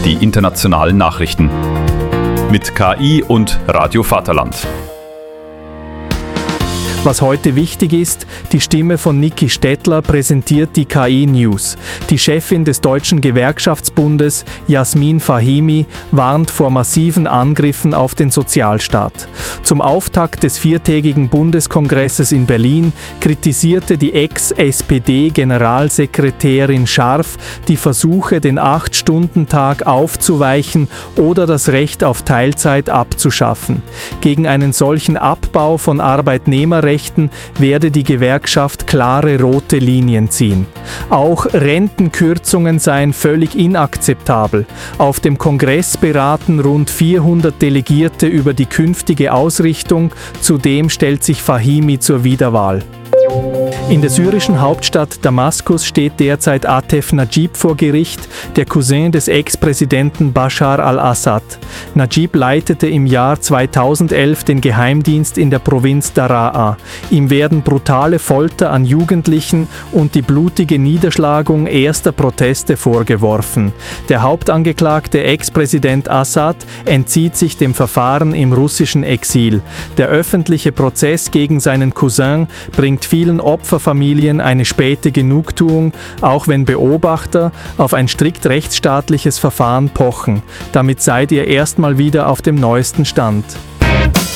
die internationalen Nachrichten. Mit KI und Radio Vaterland. Was heute wichtig ist, die Stimme von Niki Stettler präsentiert die KI-News. Die Chefin des Deutschen Gewerkschaftsbundes, Jasmin Fahimi, warnt vor massiven Angriffen auf den Sozialstaat. Zum Auftakt des 4-tägigen Bundeskongresses in Berlin kritisierte die Ex-SPD-Generalsekretärin Scharf die Versuche, den 8-Stunden-Tag aufzuweichen oder das Recht auf Teilzeit abzuschaffen. Gegen einen solchen Abbau von Arbeitnehmerrechten werde die Gewerkschaft klare rote Linien ziehen. Auch Rentenkürzungen seien völlig inakzeptabel. Auf dem Kongress beraten rund 400 Delegierte über die künftige Ausrichtung. Zudem stellt sich Fahimi zur Wiederwahl. In der syrischen Hauptstadt Damaskus steht derzeit Atef Najib vor Gericht, der Cousin des Ex-Präsidenten Bashar al-Assad. Najib leitete im Jahr 2011 den Geheimdienst in der Provinz Daraa. Ihm werden brutale Folter an Jugendlichen und die blutige Niederschlagung erster Proteste vorgeworfen. Der Hauptangeklagte Ex-Präsident Assad entzieht sich dem Verfahren im russischen Exil. Der öffentliche Prozess gegen seinen Cousin bringt vielen Opferfamilien eine späte Genugtuung, auch wenn Beobachter auf ein strikt rechtsstaatliches Verfahren pochen. Damit seid ihr erstmal wieder auf dem neuesten Stand.